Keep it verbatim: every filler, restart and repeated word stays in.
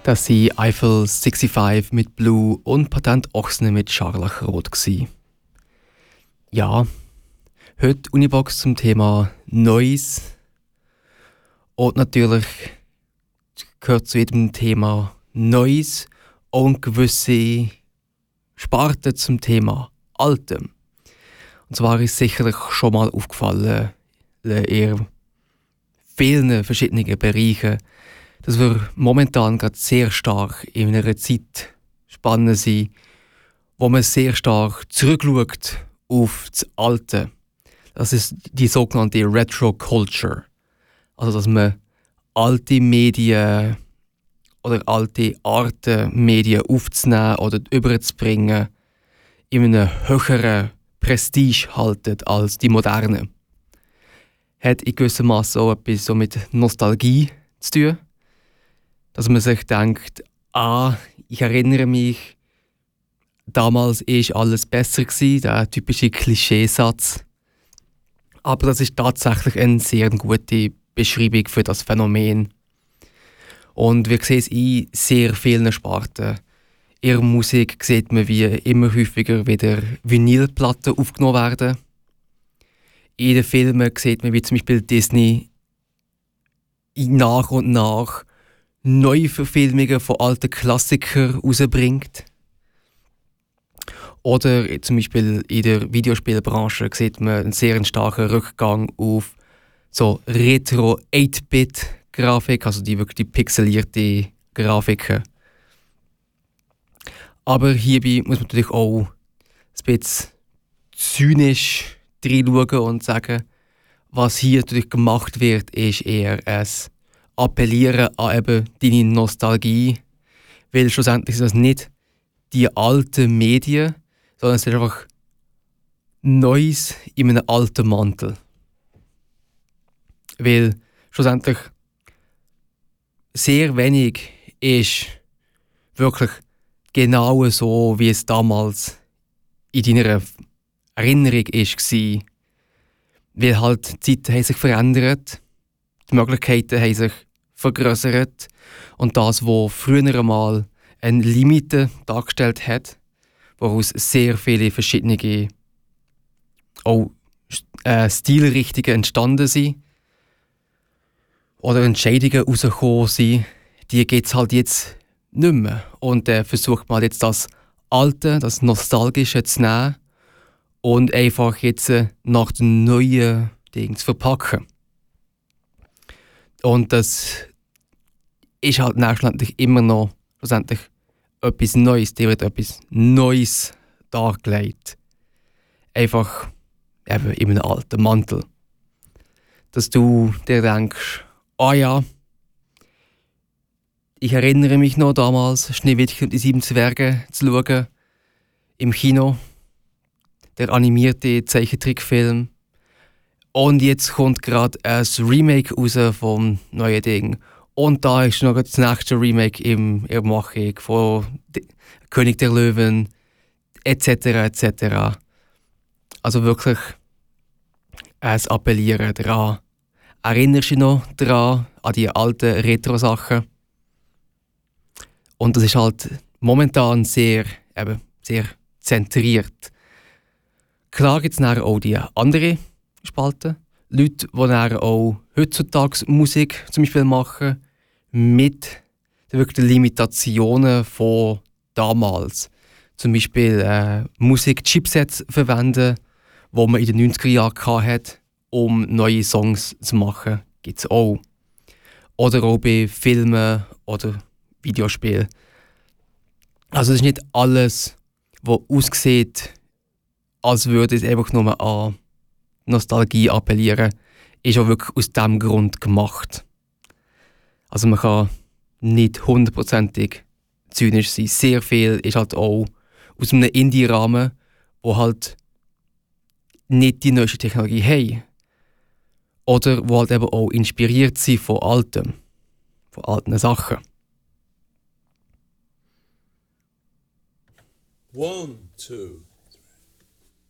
Das sie Eiffel fünfundsechzig mit Blue und Patent Ochsner mit Scharlachrot gsi. Ja, heute Unibox zum Thema Noise. Und natürlich gehört zu jedem Thema Noise und gewisse Sparte zum Thema Altem. Und zwar ist sicherlich schon mal aufgefallen, in vielen verschiedenen Bereichen, dass wir momentan gerade sehr stark in einer Zeit spannen sind, wo man sehr stark zurückschaut auf das Alte. Das ist die sogenannte Retro Culture. Also, dass man alte Medien oder alte Arten, Medien aufzunehmen oder überzubringen, in einem höheren Prestige halten als die modernen. Hat in gewissem Maße auch etwas so mit Nostalgie zu tun. Dass man sich denkt, ah, ich erinnere mich, damals war alles besser gewesen, der typische Klischeesatz. Aber das ist tatsächlich eine sehr gute Beschreibung für das Phänomen. Und wir sehen es in sehr vielen Sparten. In der Musik sieht man, wie immer häufiger wieder Vinylplatten aufgenommen werden. In den Filmen sieht man, wie zum Beispiel Disney nach und nach Neuverfilmungen von alten Klassikern rausbringt. Oder zum Beispiel in der Videospielbranche sieht man einen sehr starken Rückgang auf so Retro acht Bit Grafik, also die wirklich pixelierte Grafiken. Aber hierbei muss man natürlich auch ein bisschen zynisch reinschauen und sagen, was hier natürlich gemacht wird, ist eher ein Appellieren an eben deine Nostalgie, weil schlussendlich sind das nicht die alten Medien, sondern es ist einfach Neues in einem alten Mantel. Weil schlussendlich sehr wenig ist wirklich genau so, wie es damals in deiner Erinnerung war. Weil halt die Zeiten haben sich verändert, die Möglichkeiten haben sich vergrößert und das, was früher einmal eine Limite dargestellt hat, woraus sehr viele verschiedene auch, äh, Stilrichtungen entstanden sind oder Entscheidungen herausgekommen sind, die gibt es halt jetzt nicht mehr. Und äh, versucht man jetzt das Alte, das Nostalgische zu nehmen und einfach jetzt äh, nach den neuen Dingen zu verpacken. Und das ist halt schlussendlich immer noch schlussendlich etwas Neues. Dir wird etwas Neues dargelegt. Einfach eben in einem alten Mantel. Dass du dir denkst, ah ja, ich erinnere mich noch damals, Schneewittchen und die sieben Zwerge zu schauen im Kino. Der animierte Zeichentrickfilm. Und jetzt kommt gerade ein Remake raus vom neuen Ding. Und da ist noch das nächste Remake im Ermachung von D- König der Löwen, et cetera et cetera. Also wirklich ein Appellieren daran. Erinnerst du dich noch daran, an die alten Retro-Sachen? Und das ist halt momentan sehr, eben, sehr zentriert. Klar gibt es nachher auch die andere Spalte. Leute, die nachher auch heutzutage Musik zum Beispiel machen, mit den Limitationen von damals. Zum Beispiel äh, Musik-Chipsets verwenden, die man in den neunziger Jahren hatte, um neue Songs zu machen. Gibt es auch. Oder auch bei Filmen oder Videospielen. Also es ist nicht alles, was aussieht, als würde es einfach nur an Nostalgie appellieren, ist auch wirklich aus diesem Grund gemacht. Also man kann nicht hundertprozentig zynisch sein. Sehr viel ist halt auch aus einem Indie-Rahmen, wo halt nicht die neueste Technologie haben. Oder wo halt eben auch inspiriert sind von Altem, von alten Sachen. One, two.